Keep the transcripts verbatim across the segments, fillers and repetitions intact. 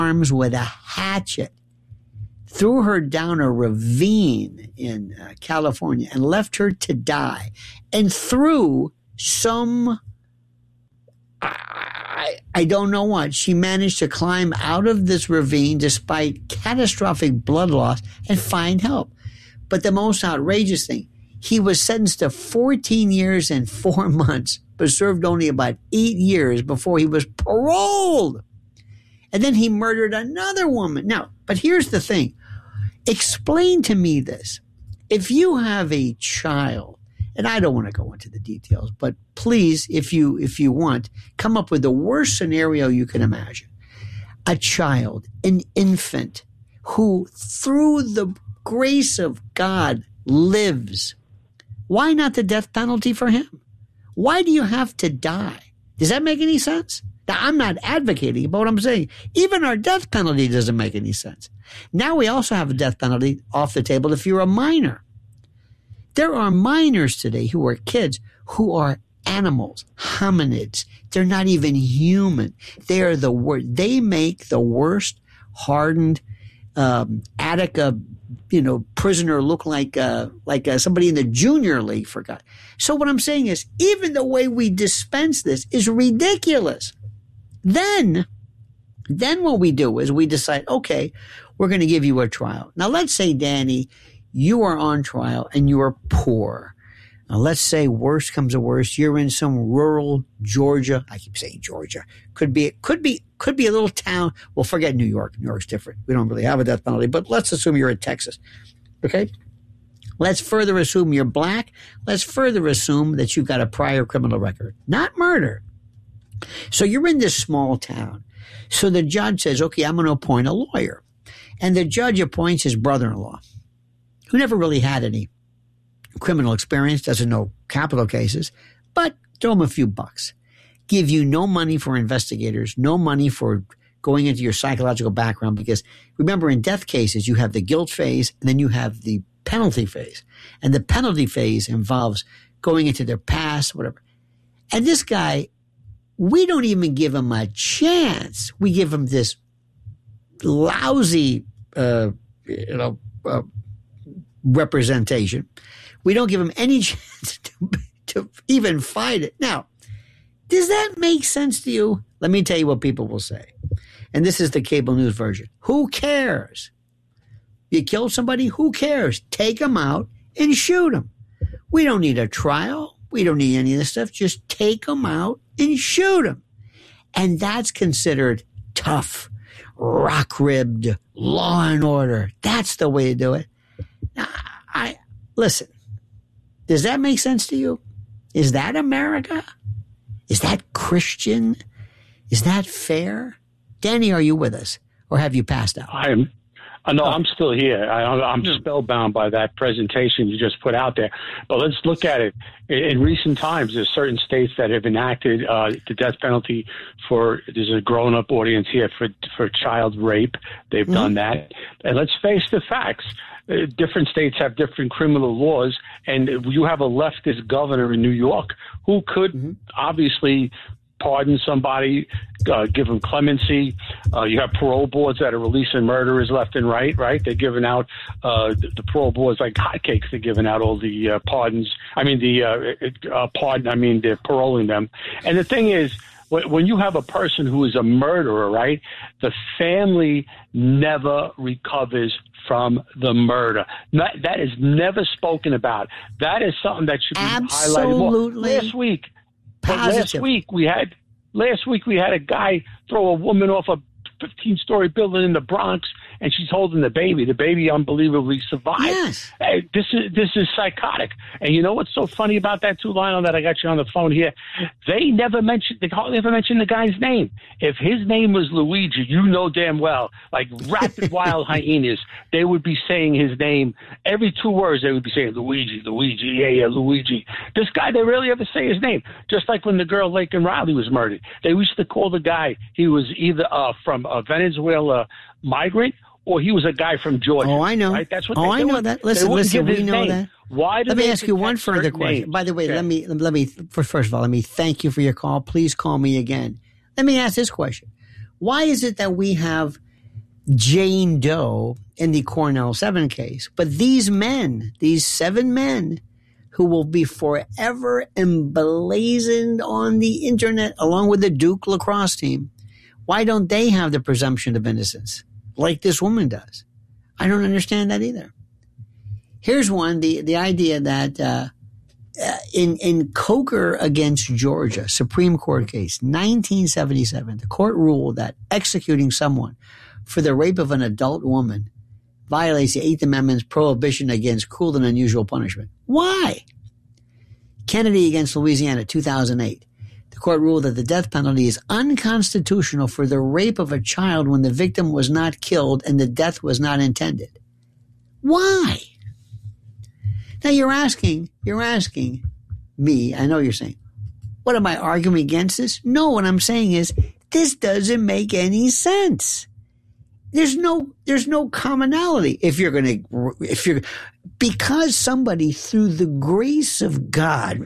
arms with a hatchet, threw her down a ravine in uh, California and left her to die, and threw some, I, I don't know what, she managed to climb out of this ravine despite catastrophic blood loss and find help. But the most outrageous thing, he was sentenced to fourteen years and four months, but served only about eight years before he was paroled. And then he murdered another woman. Now, but here's the thing. Explain to me this. If you have a child, and I don't want to go into the details, but please, if you if you want, come up with the worst scenario you can imagine. A child, an infant, who through the grace of God lives. Why not the death penalty for him? Why do you have to die? Does that make any sense? Now, I'm not advocating, but what I'm saying, even our death penalty doesn't make any sense. Now we also have a death penalty off the table if you're a minor. There are minors today who are kids who are animals, hominids. They're not even human. They are the worst. They make the worst hardened um, Attica, you know, prisoner look like uh, like uh, somebody in the junior league. For God. So what I'm saying is, even the way we dispense this is ridiculous. Then, then what we do is we decide, okay, we're going to give you a trial. Now, let's say, Danny, you are on trial and you are poor. Now, let's say worst comes to worst, you're in some rural Georgia. I keep saying Georgia. Could be, could be, could be a little town. Well, forget New York. New York's different. We don't really have a death penalty, but let's assume you're in Texas. Okay? Let's further assume you're black. Let's further assume that you've got a prior criminal record, not murder. So you're in this small town. So the judge says, okay, I'm going to appoint a lawyer. And the judge appoints his brother-in-law, who never really had any criminal experience, doesn't know capital cases, but throw him a few bucks. Give you no money for investigators, no money for going into your psychological background, because remember, in death cases, you have the guilt phase and then you have the penalty phase. And the penalty phase involves going into their past, whatever. And this guy, we don't even give him a chance. We give him this lousy, uh, you know, uh, representation. We don't give him any chance to, to even fight it. Now, does that make sense to you? Let me tell you what people will say. And this is the cable news version. Who cares? You killed somebody? Who cares? Take them out and shoot them. We don't need a trial. We don't need any of this stuff. Just take them out and shoot them. And that's considered tough, rock-ribbed, law and order. That's the way to do it. Now, I listen, does that make sense to you? Is that America? Is that Christian? Is that fair? Danny, are you with us? Or have you passed out? I am. Uh, no, oh. I'm still here. I, I'm spellbound by that presentation you just put out there. But let's look at it. In, in recent times, there's certain states that have enacted uh, the death penalty for, there's a grown-up audience here, for, for child rape. They've mm-hmm. done that. And let's face the facts. Uh, different states have different criminal laws, and you have a leftist governor in New York who could mm-hmm. obviously pardon somebody, uh, give them clemency. Uh, you have parole boards that are releasing murderers left and right, right? They're giving out, uh, the, the parole boards like hotcakes. They're giving out all the uh, pardons. I mean, the uh, uh, pardon, I mean, they're paroling them. And the thing is, when you have a person who is a murderer, right, the family never recovers from the murder. That, that is never spoken about. That is something that should be highlighted more. Absolutely. Last week, but last week we had last week we had a guy throw a woman off a fifteen-story building in the Bronx, and she's holding the baby. The baby unbelievably survived. Yes. Hey, this is this is psychotic. And you know what's so funny about that too, Lionel, that I got you on the phone here? They never mentioned they hardly ever mentioned the guy's name. If his name was Luigi, you know damn well, like rapid wild hyenas, they would be saying his name every two words. They would be saying Luigi, Luigi, yeah, yeah, Luigi. This guy, they rarely ever say his name. Just like when the girl Laken Riley was murdered, they used to call the guy, he was either uh, from a Venezuela migrant, or he was a guy from Georgia. Oh, I know. Right? That's what oh, they, I know would, that. Listen, listen, we know name. that. Why do let me they ask you one further question. Names? By the way, okay. let me let me first of all, let me thank you for your call. Please call me again. Let me ask this question: why is it that we have Jane Doe in the Cornell seven case. But these men, these seven men who will be forever emblazoned on the internet along with the Duke lacrosse team, why don't they have the presumption of innocence like this woman does? I don't understand that either. Here's one, the, the idea that uh, in, in Coker against Georgia, Supreme Court case, nineteen seventy-seven, the court ruled that executing someone for the rape of an adult woman violates the Eighth Amendment's prohibition against cruel and unusual punishment. Why? Kennedy against Louisiana, two thousand eight. The court ruled that the death penalty is unconstitutional for the rape of a child when the victim was not killed and the death was not intended. Why? Now you're asking, you're asking me, I know you're saying, what am I arguing against this? No, what I'm saying is this doesn't make any sense. There's no, there's no commonality. If you're going to, if you're, because somebody through the grace of God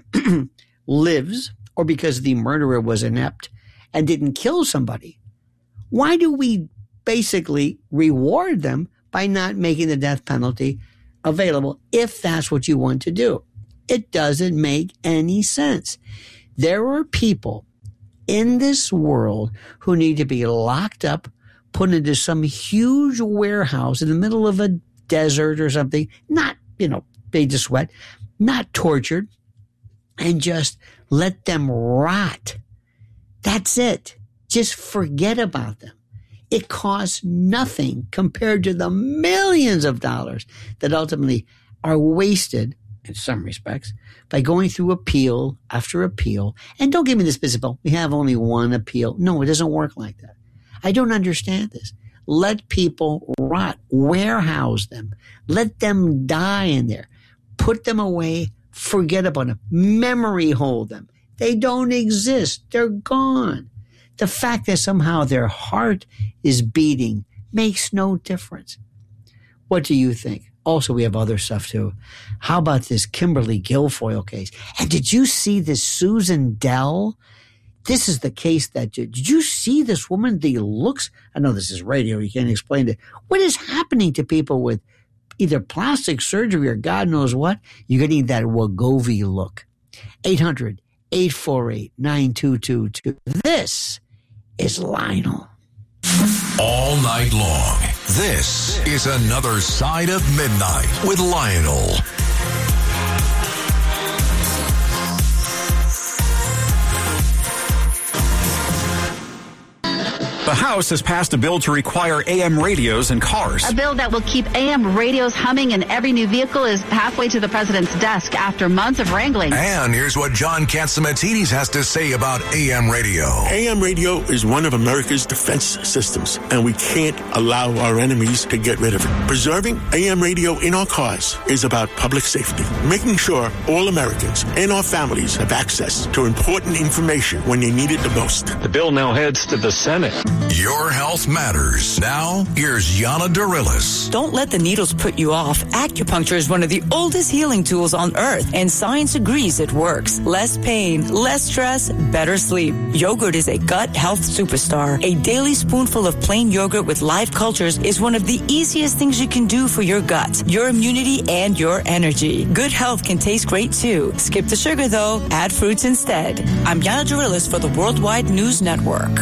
lives, or because the murderer was inept and didn't kill somebody, why do we basically reward them by not making the death penalty available if that's what you want to do? It doesn't make any sense. There are people in this world who need to be locked up, put into some huge warehouse in the middle of a desert or something, not, you know, made to sweat, not tortured, and just let them rot. That's it. Just forget about them. It costs nothing compared to the millions of dollars that ultimately are wasted, in some respects, by going through appeal after appeal. And don't give me this business about, we have only one appeal. No, it doesn't work like that. I don't understand this. Let people rot. Warehouse them. Let them die in there. Put them away. Forget about them. Memory hold them. They don't exist. They're gone. The fact that somehow their heart is beating makes no difference. What do you think? Also, we have other stuff too. How about this Kimberly Guilfoyle case? And did you see this Susan Dell? This is the case that, did you see this woman? The looks, I know this is radio, you can't explain it. What is happening to people with either plastic surgery or God knows what? You're getting that Wegovy look. eight hundred, eight four eight, nine two two two. This is Lionel. All night long, this is Another Side of Midnight with Lionel. The House has passed a bill to require A M radios in cars. A bill that will keep A M radios humming in every new vehicle is halfway to the president's desk after months of wrangling. And here's what John Catsimatidis has to say about A M radio. A M radio is one of America's defense systems, and we can't allow our enemies to get rid of it. Preserving A M radio in our cars is about public safety, making sure all Americans and our families have access to important information when they need it the most. The bill now heads to the Senate. Your health matters. Now, here's Yana Darilis. Don't let the needles put you off. Acupuncture is one of the oldest healing tools on earth, and science agrees it works. Less pain, less stress, better sleep. Yogurt is a gut health superstar. A daily spoonful of plain yogurt with live cultures is one of the easiest things you can do for your gut, your immunity, and your energy. Good health can taste great too. Skip the sugar though. Add fruits instead. I'm Yana Darilis for the Worldwide News Network.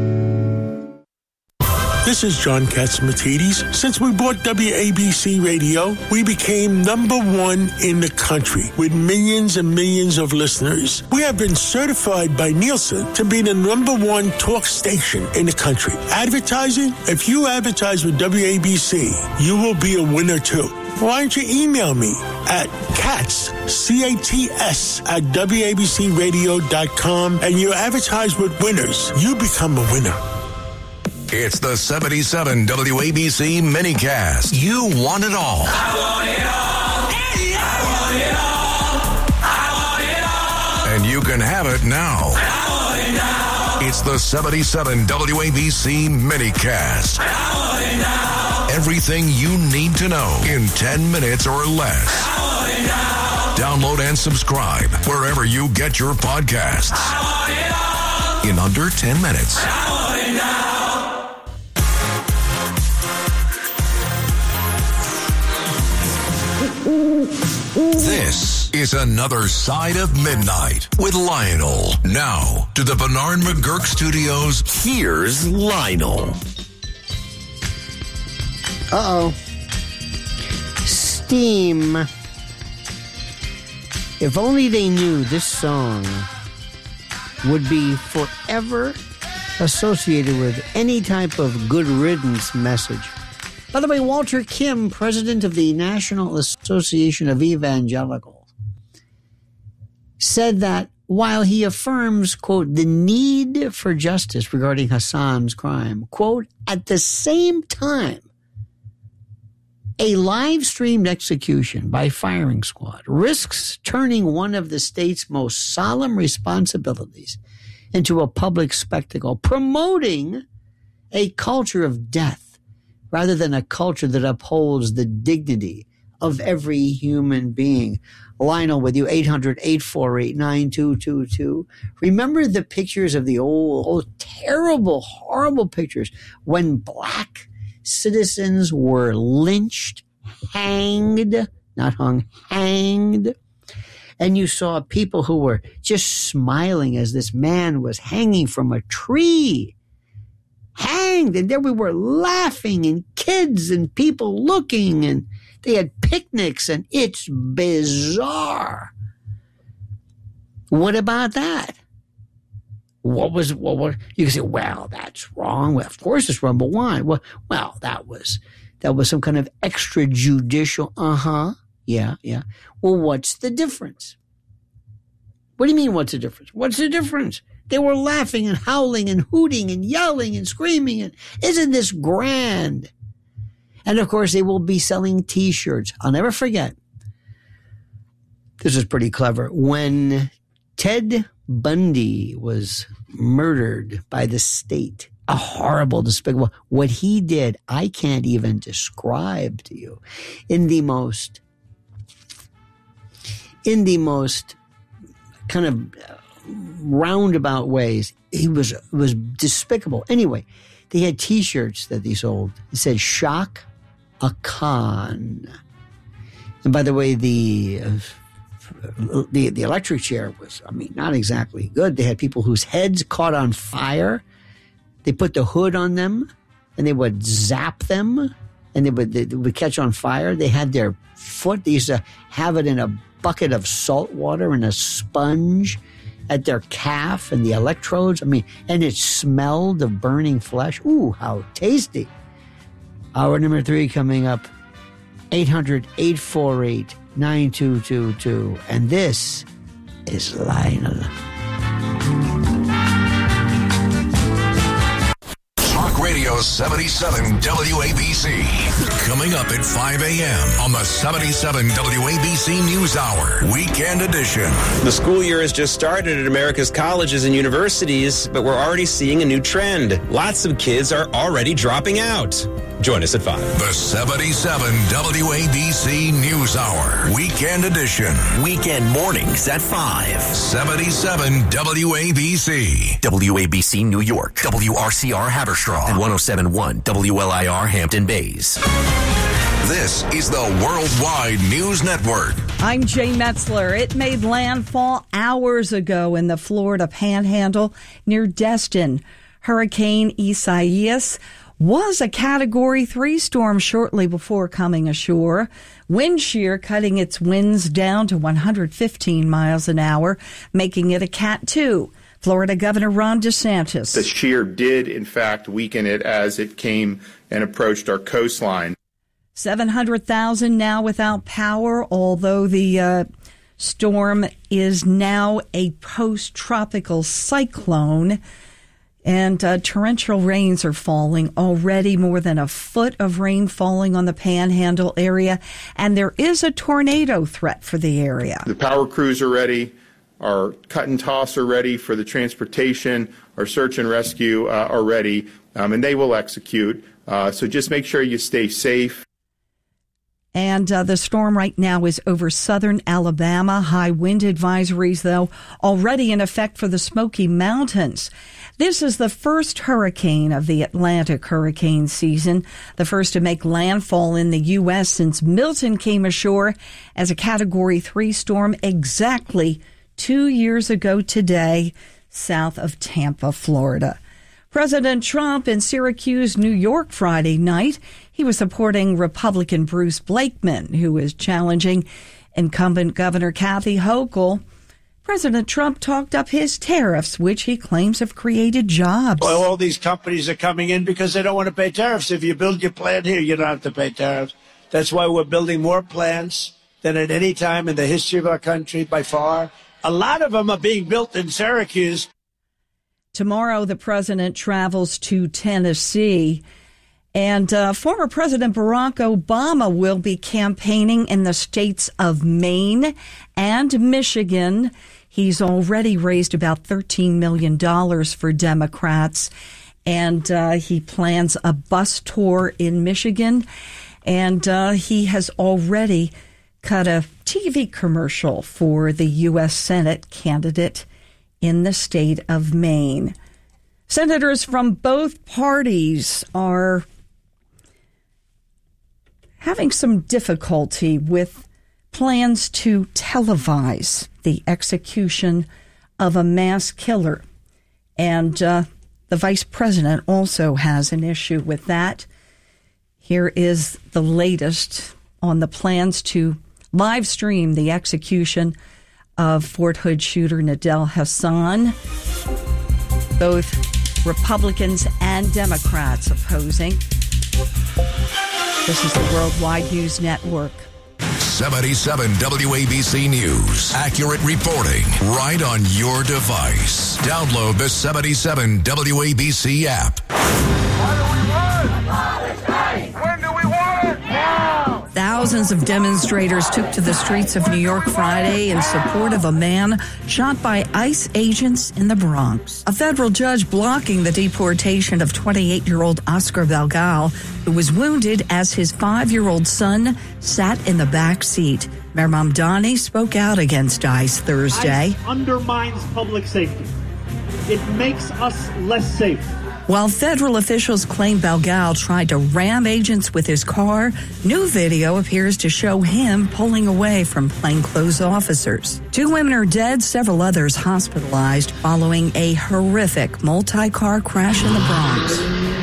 This is John Catsimatidis. Since we bought W A B C Radio, we became number one in the country with millions and millions of listeners. We have been certified by Nielsen to be the number one talk station in the country. Advertising? If you advertise with W A B C, you will be a winner too. Why don't you email me at cats, C A T S, at W A B C radio dot com, and you advertise with winners. You become a winner. It's the seventy-seven W A B C minicast. You want it all. I want it all. Hey, I want it all. I want it all. And you can have it now. I want it now. It's the seventy-seven W A B C minicast. I want it now. Everything you need to know in ten minutes or less. I want it now. Download and subscribe wherever you get your podcasts. I want it all. In under ten minutes. I want it now. This is Another Side of Midnight with Lionel. Now, to the Bernard McGurk Studios, here's Lionel. Uh-oh. Steam. If only they knew this song would be forever associated with any type of good riddance message. By the way, Walter Kim, president of the National Association of Evangelicals, said that while he affirms, quote, the need for justice regarding Hassan's crime, quote, at the same time, a live-streamed execution by firing squad risks turning one of the state's most solemn responsibilities into a public spectacle, promoting a culture of death rather than a culture that upholds the dignity of every human being. Lionel with you, eight hundred, eight four eight, nine two two two. Remember the pictures of the old, old, terrible, horrible pictures when black citizens were lynched, hanged, not hung, hanged. And you saw people who were just smiling as this man was hanging from a tree. Hanged, and there we were laughing, and kids and people looking, and they had picnics, and it's bizarre. What about that? What was, what was, you can say, well, that's wrong. Well, of course it's wrong, but why? Well, well, that was, that was some kind of extrajudicial, uh-huh, yeah, yeah. Well, what's the difference? What do you mean, what's the difference? What's the difference? They were laughing and howling and hooting and yelling and screaming. And isn't this grand? And of course, they will be selling T-shirts. I'll never forget. This is pretty clever. When Ted Bundy was murdered by the state, a horrible, despicable, what he did, I can't even describe to you. In the most, in the most kind of roundabout ways, he was it was despicable. Anyway, they had T-shirts that they sold. It said "Shock a Con," and by the way, the uh, the the electric chair was, I mean, not exactly good. They had people whose heads caught on fire. They put the hood on them, and they would zap them, and they would they would catch on fire. They had their foot. They used to have it in a bucket of salt water and a sponge at their calf and the electrodes. I mean, and it smelled of burning flesh. Ooh, how tasty. Hour number three coming up, eight hundred, eight four eight, nine two two two. And this is Lionel. Talk Radio seventy-seven W A B C. Coming up at five a.m. on the seventy-seven W A B C News Hour, Weekend Edition. The school year has just started at America's colleges and universities, but we're already seeing a new trend. Lots of kids are already dropping out. Join us at five. The seventy-seven W A B C News Hour, Weekend Edition. Weekend mornings at five. seventy-seven W A B C. W A B C New York. W R C R Haverstraw. And one oh seven point one W L I R Hampton Bays. This is the Worldwide News Network. I'm Jay Metzler. It made landfall hours ago in the Florida Panhandle near Destin. Hurricane Isaias was a Category three storm shortly before coming ashore. Wind shear cutting its winds down to one hundred fifteen miles an hour, making it a Cat two. Florida Governor Ron DeSantis. The shear did, in fact, weaken it as it came and approached our coastline. seven hundred thousand now without power, although the uh, storm is now a post-tropical cyclone. And uh, torrential rains are falling already, more than a foot of rain falling on the Panhandle area. And there is a tornado threat for the area. The power crews are ready. Our cut and toss are ready for the transportation. Our search and rescue uh, are ready, um, and they will execute. Uh, so just make sure you stay safe. And uh, the storm right now is over southern Alabama. High wind advisories, though, already in effect for the Smoky Mountains. This is the first hurricane of the Atlantic hurricane season, the first to make landfall in the U S since Milton came ashore as a Category three storm exactly two years ago today, south of Tampa, Florida. President Trump in Syracuse, New York, Friday night. He was supporting Republican Bruce Blakeman, who is challenging incumbent Governor Kathy Hochul. President Trump talked up his tariffs, which he claims have created jobs. Well, all these companies are coming in because they don't want to pay tariffs. If you build your plant here, you don't have to pay tariffs. That's why we're building more plants than at any time in the history of our country by far. A lot of them are being built in Syracuse. Tomorrow, the president travels to Tennessee, and uh, former President Barack Obama will be campaigning in the states of Maine and Michigan. He's already raised about thirteen million dollars for Democrats, and uh, he plans a bus tour in Michigan, and uh, he has already cut a T V commercial for the U S Senate candidate in the state of Maine. Senators from both parties are having some difficulty with plans to televise the execution of a mass killer. And uh, the vice president also has an issue with that. Here is the latest on the plans to live stream the execution of Fort Hood shooter Nadel Hassan. Both Republicans and Democrats opposing. This is the Worldwide News Network. seventy-seven W A B C News. Accurate reporting right on your device. Download the seventy-seven W A B C app. When do we want it? Now! Thousands of demonstrators took to the streets of New York Friday in support of a man shot by ICE agents in the Bronx. A federal judge blocking the deportation of twenty-eight-year-old Oscar Valgal, who was wounded as his five-year-old son sat in the back seat. Mayor Mamdani spoke out against ICE Thursday. ICE undermines public safety. It makes us less safe. While federal officials claim Valgal tried to ram agents with his car, new video appears to show him pulling away from plainclothes officers. Two women are dead, several others hospitalized following a horrific multi-car crash in the Bronx.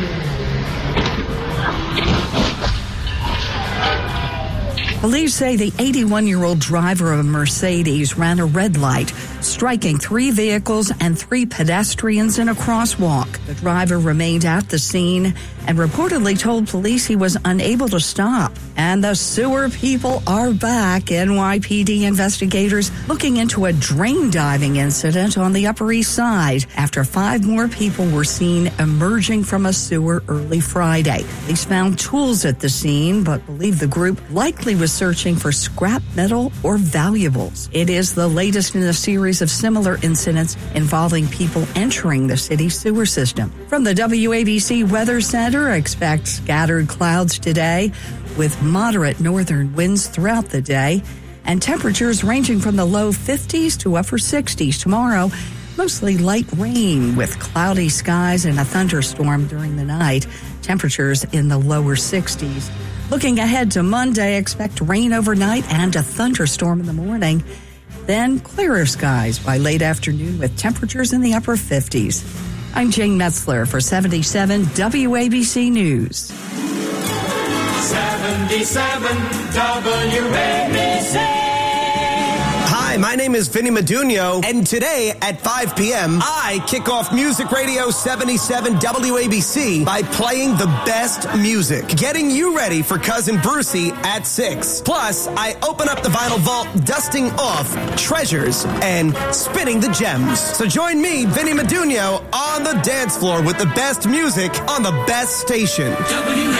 Police say the eighty-one-year-old driver of a Mercedes ran a red light, striking three vehicles and three pedestrians in a crosswalk. The driver remained at the scene and reportedly told police he was unable to stop. And the sewer people are back. N Y P D investigators looking into a drain diving incident on the Upper East Side after five more people were seen emerging from a sewer early Friday. Police found tools at the scene, but believe the group likely was searching for scrap metal or valuables. It is the latest in a series of similar incidents involving people entering the city's sewer system. From the W A B C Weather Center, expect scattered clouds today with moderate northern winds throughout the day and temperatures ranging from the low fifties to upper sixties tomorrow. Mostly light rain with cloudy skies and a thunderstorm during the night. Temperatures in the lower sixties. Looking ahead to Monday, expect rain overnight and a thunderstorm in the morning. Then clearer skies by late afternoon with temperatures in the upper fifties. I'm Jane Metzler for seventy-seven W A B C News. seventy-seven W A B C. Hi, my name is Vinny Madunio, and today at five p.m., I kick off Music Radio seventy-seven W A B C by playing the best music, getting you ready for Cousin Brucey at six. Plus, I open up the vinyl vault, dusting off treasures and spinning the gems. So join me, Vinny Madunio, on the dance floor with the best music on the best station. W